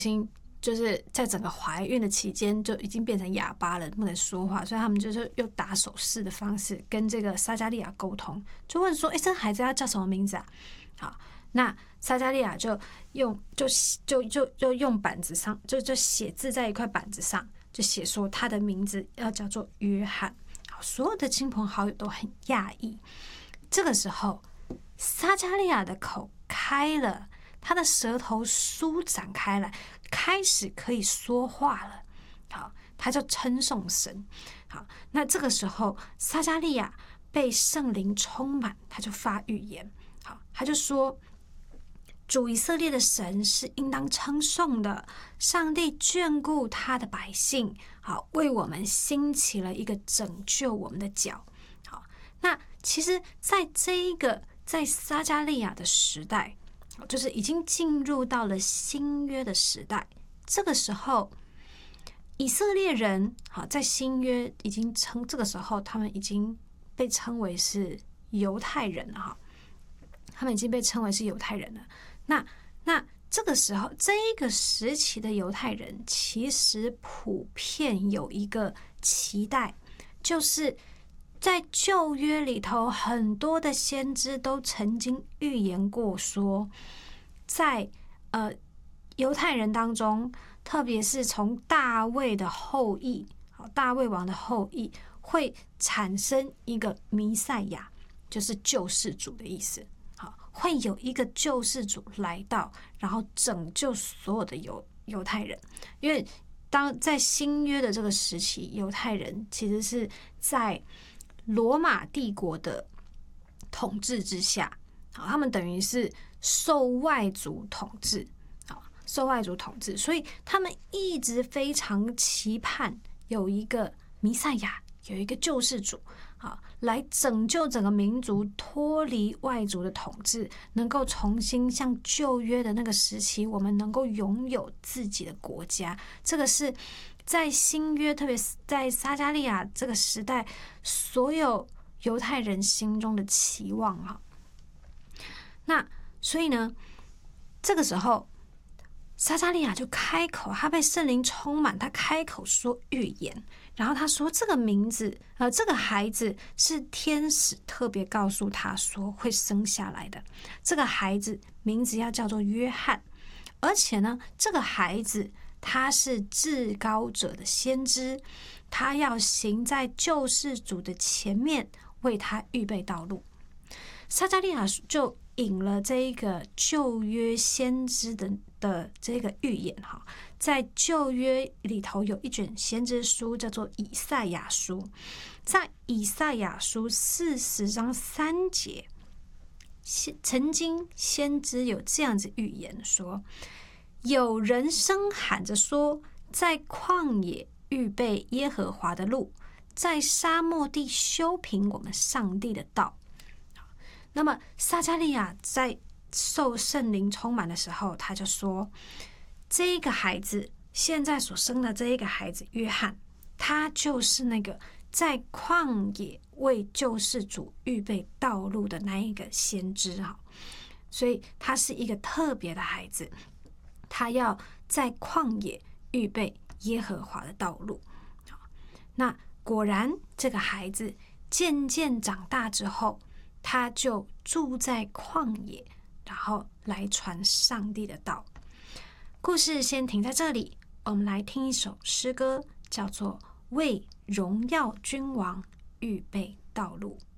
就是在整个怀孕的期间就已经变成哑巴了，不能说话，所以他们就是用打手势的方式跟这个撒迦利亚沟通，就问说：“这孩子要叫什么名字啊？”好，那撒迦利亚就用板子上就写字在一块板子上，就写说他的名字要叫做约翰。好，所有的亲朋好友都很讶异。这个时候，撒迦利亚的口开了，他的舌头舒展开来，开始可以说话了。好，他就称颂神。好，那这个时候撒迦利亚被圣灵充满，他就发预言。好，他就说：“主以色列的神是应当称颂的，上帝眷顾他的百姓，好，为我们兴起了一个拯救我们的角。”好，那其实在撒迦利亚的时代，就是已经进入到了新约的时代。这个时候，以色列人在新约这个时候他们已经被称为是犹太人了他们已经被称为是犹太人了。那这个时候，这一个时期的犹太人其实普遍有一个期待，就是在旧约里头，很多的先知都曾经预言过说，在犹太人当中，特别是从大卫的后裔，大卫王的后裔，会产生一个弥赛亚，就是救世主的意思。会有一个救世主来到，然后拯救所有的犹太人。因为在新约的这个时期，犹太人其实是在罗马帝国的统治之下，他们等于是受外族统治，所以他们一直非常期盼有一个弥赛亚，有一个救世主来拯救整个民族，脱离外族的统治，能够重新像旧约的那个时期，我们能够拥有自己的国家。这个是在新约，特别是在撒迦利亚这个时代，所有犹太人心中的期望那所以呢，这个时候撒迦利亚就开口，他被圣灵充满，他开口说预言。然后他说这个名字这个孩子是天使特别告诉他说会生下来的，这个孩子名字要叫做约翰，而且呢，这个孩子他是至高者的先知，他要行在救世主的前面，为他预备道路。撒迦利亚就引了这一个旧约先知的这个预言在旧约里头有一卷先知书叫做以赛亚书，在以赛亚书40章3节，曾经先知有这样子预言说，有人声喊着说，在旷野预备耶和华的路，在沙漠地修平我们上帝的道。那么撒迦利亚在受圣灵充满的时候，他就说，这个孩子现在所生的这一个孩子约翰，他就是那个在旷野为救世主预备道路的那一个先知所以他是一个特别的孩子，他要在旷野预备耶和华的道路。那果然这个孩子渐渐长大之后，他就住在旷野，然后来传上帝的道。故事先停在这里，我们来听一首诗歌，叫做《为荣耀君王预备道路》。